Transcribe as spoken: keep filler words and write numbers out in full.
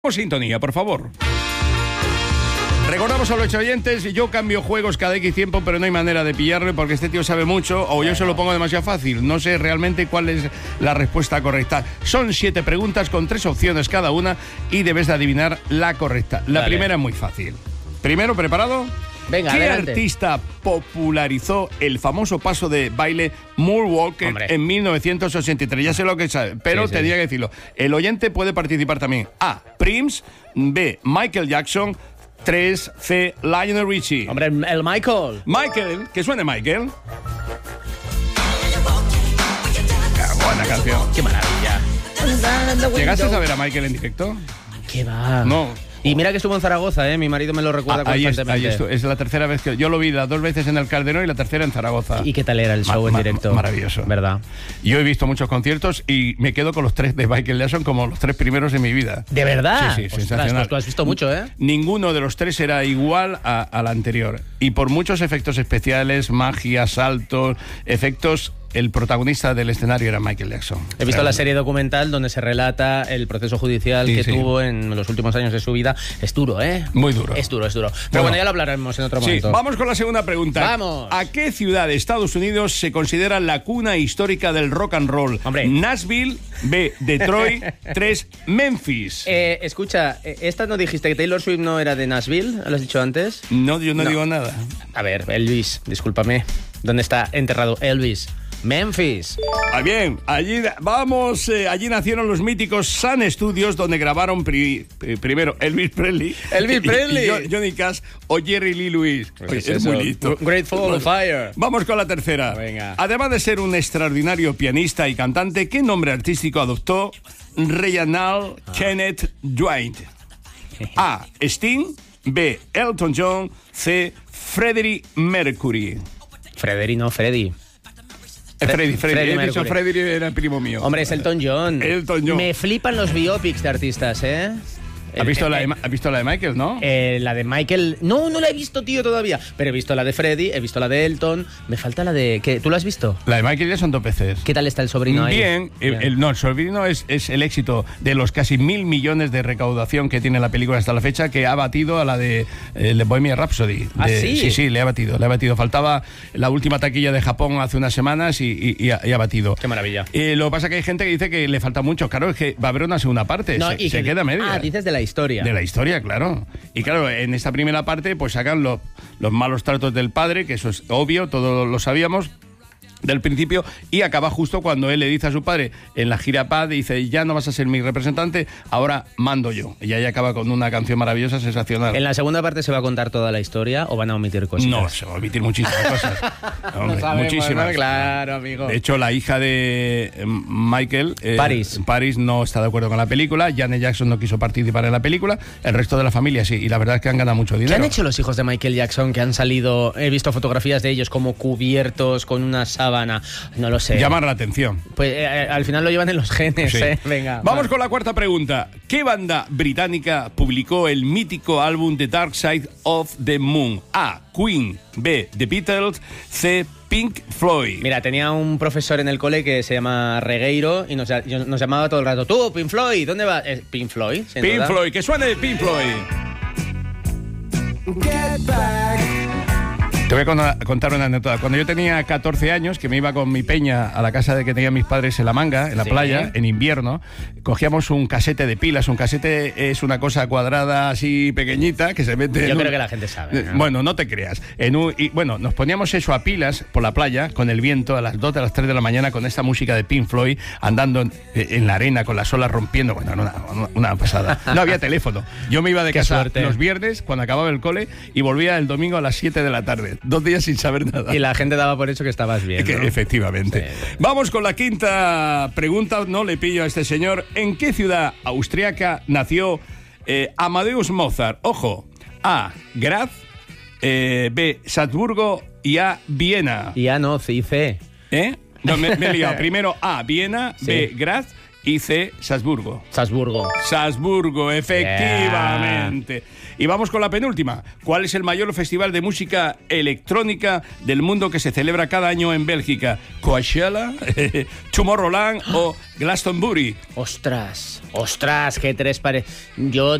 Sintonía, por favor. Recordamos a los oyentes, yo cambio juegos cada X tiempo, pero no hay manera de pillarle porque este tío sabe mucho o yo se lo pongo demasiado fácil. No sé realmente cuál es la respuesta correcta. Son siete preguntas con tres opciones cada una y debes de adivinar la correcta. La Dale. primera es muy fácil. Primero, ¿preparado? Venga, ¿Qué adelante. artista popularizó el famoso paso de baile Moonwalker Hombre. en mil novecientos ochenta y tres? Ya sé lo que sabe, pero Sí, sí. tendría que decirlo. El oyente puede participar también. A. Prince. B. Michael Jackson. tres. C. Lionel Richie. Hombre, el, el Michael. Michael, que suene Michael. Ah, buena canción. Qué maravilla. ¿Llegaste a saber a Michael en directo? ¿Qué va? No. Y mira que estuvo en Zaragoza, ¿eh? Mi marido me lo recuerda Ah, ahí, es, constantemente. ahí estu- es la tercera vez que yo lo vi, las dos veces en el Calderón y la tercera en Zaragoza. ¿Y qué tal era el show Ma- en ma- directo? maravilloso. ¿Verdad? Yo he visto muchos conciertos y me quedo con los tres de Michael Jackson como los tres primeros de mi vida. ¿De verdad? Sí, sí, Ostras, sensacional. pues tú has visto mucho, ¿eh? Ninguno de los tres era igual a- al anterior. Y por muchos efectos especiales, magia, saltos, efectos, el protagonista del escenario era Michael Jackson. He visto la serie documental donde se relata el proceso judicial Sí, que sí. tuvo en los últimos años de su vida. Es duro, ¿eh? Muy duro. Es duro, es duro. Pero Bueno. bueno, ya lo hablaremos en otro Sí, momento. vamos con la segunda pregunta. Vamos. ¿A qué ciudad de Estados Unidos se considera la cuna histórica del rock and roll? Hombre. Nashville, B. Detroit, tres. Memphis. Eh, escucha, eh, ¿esta no dijiste que Taylor Swift no era de Nashville? ¿Lo has dicho antes? No, yo no, No. digo nada. A ver, Elvis, discúlpame. ¿Dónde está enterrado Elvis? Memphis. Ah, bien, allí vamos, eh, allí nacieron los míticos Sun Studios donde grabaron pri- pri- primero Elvis Presley, Elvis y- Presley. y Jo- Johnny Cash o Jerry Lee Lewis. ¿Qué Oye, es es eso? muy listo. Grateful Bueno, Fire. Vamos con la tercera. Venga. Además de ser un extraordinario pianista y cantante, ¿qué nombre artístico adoptó Reginald Ah. Kenneth Dwight? A. Sting. B. Elton John. C. Freddie Mercury. Freddy, no, Freddy. Eh, Freddie, Freddie. Freddie He dicho Mercury. Freddie, era primo mío. Hombre, es Elton John. Elton John. Me flipan los biopics de artistas, ¿eh? ¿Has visto, El- la de, eh, Ma- ¿Has visto la de Michael, no? eh, la de Michael. No, no la he visto, tío, todavía. Pero he visto la de Freddy, he visto la de Elton. Me falta la de. ¿Qué? ¿Tú la has visto? La de Michael ya son dos veces. ¿Qué tal está el sobrino ahí? Bien, el, el- no, el sobrino es, es el éxito de los casi mil millones de recaudación que tiene la película hasta la fecha, que ha batido a la de, eh, de Bohemian Rhapsody. ¿Ah, De- sí? Sí, sí, le ha batido, le ha batido. Faltaba la última taquilla de Japón hace unas semanas y, y- y ha, y ha batido. Qué maravilla. Eh, lo que pasa es que hay gente que dice que le falta mucho. Claro, es que va a haber una segunda parte. No, se y se que- queda a media. Ah, dices de la historia. De la historia, claro. Y claro, en esta primera parte, pues sacan los, los malos tratos del padre, que eso es obvio, todos lo sabíamos del principio, y acaba justo cuando él le dice a su padre en la gira Paz, dice, ya no vas a ser mi representante, ahora mando yo. Y ahí acaba con una canción maravillosa, sensacional. ¿En la segunda parte se va a contar toda la historia o van a omitir cosas? No, se va a omitir muchísimas cosas. Hombre, No sabemos, muchísimas. ¿no? Claro, amigo. De hecho, la hija de eh, Michael, eh, Paris. Paris, no está de acuerdo con la película. Janet Jackson no quiso participar en la película. El resto de la familia sí. Y la verdad es que han ganado mucho ¿Qué dinero. han hecho los hijos de Michael Jackson que han salido? He visto fotografías de ellos como cubiertos con una sábana. No lo sé. Llaman la atención. Pues eh, al final lo llevan en los genes, Sí. ¿eh? Venga. Vamos va. con la cuarta pregunta. ¿Qué banda británica publicó el mítico álbum The Dark Side of the Moon? A. Queen. B. The Beatles. C. Pink Floyd. Mira, tenía un profesor en el cole que se llama Regueiro y nos, nos llamaba todo el rato. Tú, Pink Floyd, ¿dónde vas? Eh, Pink Floyd, sin Pink duda. Floyd, que suene Pink Floyd. Te voy a con- contar una anécdota. Cuando yo tenía catorce años, que me iba con mi peña a la casa de que tenían mis padres en La Manga, en la Sí. playa, en invierno, cogíamos un casete de pilas. Un casete es una cosa cuadrada así pequeñita que se mete... Yo en creo un- que la gente sabe, ¿no? Bueno, no te creas. En un- y, bueno, nos poníamos eso a pilas por la playa, con el viento, a las dos, a las tres de la mañana, con esta música de Pink Floyd, andando en, en la arena, con las olas rompiendo. Bueno, una, una, una pasada. No había teléfono. Yo me iba de Qué casa suerte. los viernes, cuando acababa el cole, y volvía el domingo a las siete de la tarde. Dos días sin saber nada. Y la gente daba por hecho que estabas bien, Que, ¿no? efectivamente. Sí, sí. Vamos con la quinta pregunta. No le pillo a este señor. ¿En qué ciudad austriaca nació eh, Amadeus Mozart? Ojo. A. Graz. eh, B. Salzburgo. Y A. Viena. Y ya no, C y C. ¿Eh? No, me, me he liado. Primero A. Viena. Sí. B. Graz. Y C, Salzburgo. Salzburgo. Salzburgo, efectivamente. Yeah. Y vamos con la penúltima. ¿Cuál es el mayor festival de música electrónica del mundo que se celebra cada año en Bélgica? ¿Coachella, Tomorrowland o Glastonbury? Ostras, ostras, qué tres pare... Yo